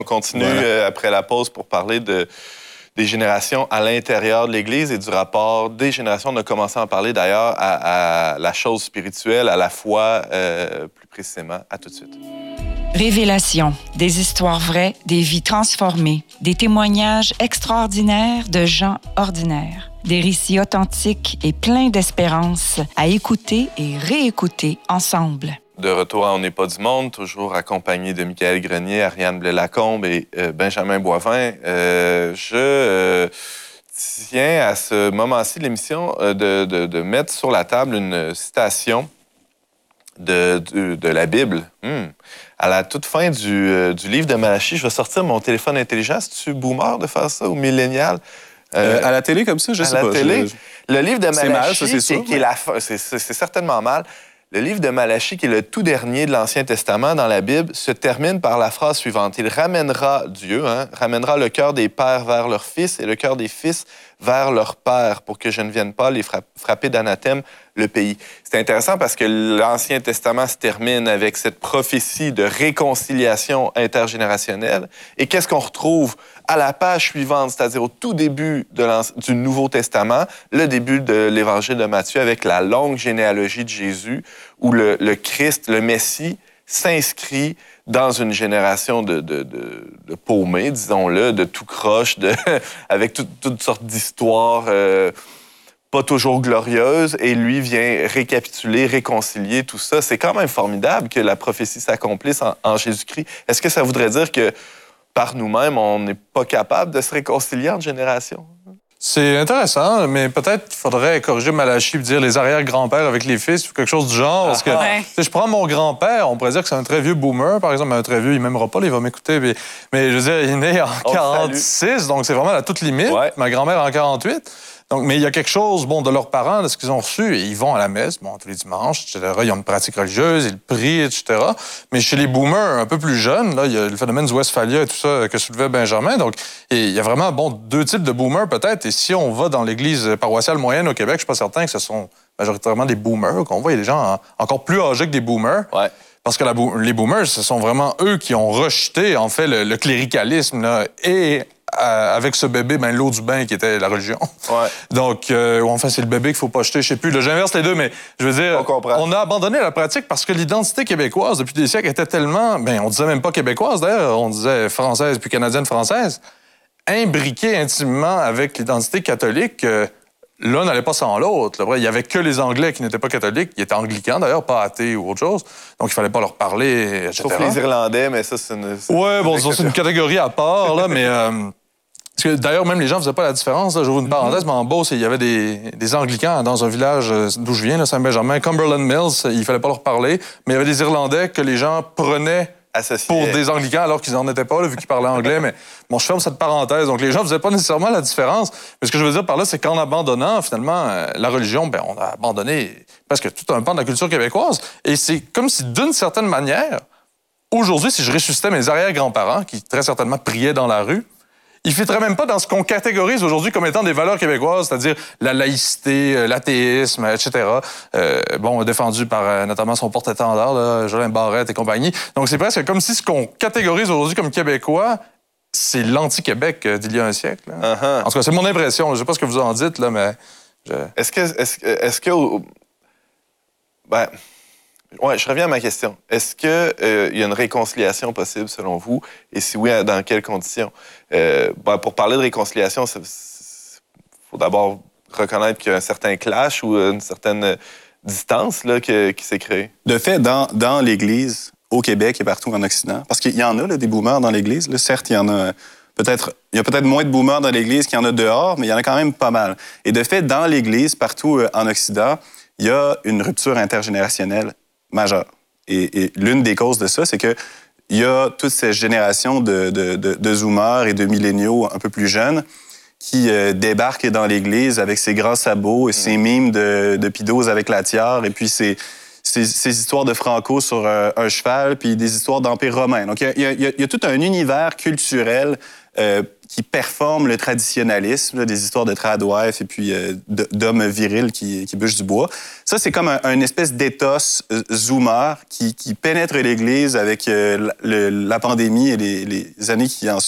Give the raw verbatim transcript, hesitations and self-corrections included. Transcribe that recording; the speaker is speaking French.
On continue voilà. euh, après la pause pour parler de, des générations à l'intérieur de l'Église et du rapport des générations. On a commencé à en parler d'ailleurs à, à la chose spirituelle, à la foi euh, plus précisément. À tout de suite. Révélation, des histoires vraies, des vies transformées, des témoignages extraordinaires de gens ordinaires, des récits authentiques et pleins d'espérance à écouter et réécouter ensemble. De retour à On n'est pas du monde, toujours accompagné de Michaël Grenier, Ariane Blais-Lacombe et euh, Benjamin Boivin. Euh, je euh, tiens à ce moment-ci de l'émission euh, de, de, de mettre sur la table une citation de, de, de la Bible. Hmm. À la toute fin du, euh, du livre de Malachie, je vais sortir mon téléphone intelligent. C'est-tu boomer de faire ça ou millénial? Euh, euh, à la télé comme ça, je sais pas. À la télé. Je... Le livre de Malachie, c'est mal, ça, c'est sûr, qui, qui est la fin, c'est, c'est, c'est certainement mal. Le livre de Malachie, qui est le tout dernier de l'Ancien Testament dans la Bible, se termine par la phrase suivante. Il ramènera, Dieu, hein, ramènera le cœur des pères vers leurs fils et le cœur des fils vers leurs pères pour que je ne vienne pas les frapper d'anathème le pays. C'est intéressant parce que l'Ancien Testament se termine avec cette prophétie de réconciliation intergénérationnelle. Et qu'est-ce qu'on retrouve à la page suivante, c'est-à-dire au tout début de du Nouveau Testament, le début de l'Évangile de Matthieu avec la longue généalogie de Jésus, où le, le Christ, le Messie, s'inscrit dans une génération de, de, de, de paumés, disons-le, de tout croche, de, avec tout, toutes sortes d'histoires euh, pas toujours glorieuses, et lui vient récapituler, réconcilier tout ça. C'est quand même formidable que la prophétie s'accomplisse en, en Jésus-Christ. Est-ce que ça voudrait dire que par nous-mêmes, on n'est pas capable de se réconcilier entre générations? C'est intéressant, mais peut-être qu'il faudrait corriger Malachie et dire les arrière-grands-pères avec les fils ou quelque chose du genre. Parce que ouais. je prends mon grand-père, on pourrait dire que c'est un très vieux boomer, par exemple, un très vieux, il m'aimera pas, il va m'écouter. Mais, mais je veux dire, il est né en oh, quarante-six, salut. Donc c'est vraiment la toute limite. Ouais. Ma grand-mère en quarante-huit. Donc, mais il y a quelque chose, bon, de leurs parents, de ce qu'ils ont reçu. Et ils vont à la messe, bon, tous les dimanches, et cetera. Ils ont une pratique religieuse, ils prient, et cetera. Mais chez les boomers un peu plus jeunes, là, il y a le phénomène du Westphalia et tout ça que soulevait Benjamin. Donc, et il y a vraiment, bon, deux types de boomers peut-être. Et si on va dans l'église paroissiale moyenne au Québec, je suis pas certain que ce sont majoritairement des boomers qu'on voit. Il y a des gens encore plus âgés que des boomers. Ouais. Parce que la, les boomers, ce sont vraiment eux qui ont rejeté, en fait, le, le cléricalisme, là, et euh, avec ce bébé, ben, l'eau du bain qui était la religion. Ouais. Donc, euh, enfin, c'est le bébé qu'il faut pas jeter, je sais plus. Là, j'inverse les deux, mais je veux dire, on, on a abandonné la pratique parce que l'identité québécoise, depuis des siècles, était tellement, ben, on disait même pas québécoise, d'ailleurs, on disait française puis canadienne-française, imbriquée intimement avec l'identité catholique. Euh, L'un n'allait pas sans l'autre. Il n'y avait que les Anglais qui n'étaient pas catholiques. Ils étaient anglicans, d'ailleurs, pas athées ou autre chose. Donc, il ne fallait pas leur parler, et cetera. Sauf les Irlandais, mais ça, c'est une... Oui, bon, c'est une catégorie à part, là, mais... Euh, parce que, d'ailleurs, même les gens ne faisaient pas la différence. J'ouvre une parenthèse, mm-hmm. mais en Beauce, il y avait des, des anglicans dans un village d'où je viens, là, Saint-Benjamin, Cumberland Mills. Il ne fallait pas leur parler. Mais il y avait des Irlandais que les gens prenaient associé pour des anglicans alors qu'ils n'en étaient pas, là, vu qu'ils parlaient anglais. Mais bon, je ferme cette parenthèse. Donc, les gens ne faisaient pas nécessairement la différence. Mais ce que je veux dire par là, c'est qu'en abandonnant, finalement, euh, la religion, ben, on a abandonné presque tout un pan de la culture québécoise. Et c'est comme si, d'une certaine manière, aujourd'hui, si je ressuscitais mes arrière-grands-parents, qui très certainement priaient dans la rue, ils ne fitteraient même pas dans ce qu'on catégorise aujourd'hui comme étant des valeurs québécoises, c'est-à-dire la laïcité, l'athéisme, et cetera. Euh, bon, défendu par euh, notamment son porte-étendard, là, Jolin Barrette et compagnie. Donc, c'est presque comme si ce qu'on catégorise aujourd'hui comme québécois, c'est l'anti-Québec euh, d'il y a un siècle. Uh-huh. En tout cas, c'est mon impression. Je ne sais pas ce que vous en dites, là, mais... Je... Est-ce que... Est-ce, est-ce que... Ben... Oui, je reviens à ma question. Est-ce qu'il euh, y a une réconciliation possible, selon vous? Et si oui, dans quelles conditions? Euh, ben, pour parler de réconciliation, il faut d'abord reconnaître qu'il y a un certain clash ou une certaine distance là, que, qui s'est créée. De fait, dans, dans l'Église, au Québec et partout en Occident, parce qu'il y en a là, des boomers dans l'Église, là, certes, il y en a... Peut-être, il y a peut-être moins de boomers dans l'Église qu'il y en a dehors, mais il y en a quand même pas mal. Et de fait, dans l'Église, partout euh, en Occident, il y a une rupture intergénérationnelle majeure. Et, et l'une des causes de ça, c'est que il y a toute cette génération de, de, de, de zoomers et de milléniaux un peu plus jeunes qui euh, débarquent dans l'Église avec ses grands sabots et ses mimes de, de pidose avec la tiare et puis ses, ces, ces histoires de Franco sur euh, un cheval, puis des histoires d'Empire romain. Donc, il y, y, y, y a tout un univers culturel euh, qui performe le traditionnalisme, là, des histoires de tradwife et puis euh, d'hommes virils qui, qui bûchent du bois. Ça, c'est comme un, un espèce d'éthos euh, zoomer qui, qui pénètre l'Église avec euh, le, la pandémie et les, les années qui en suivent.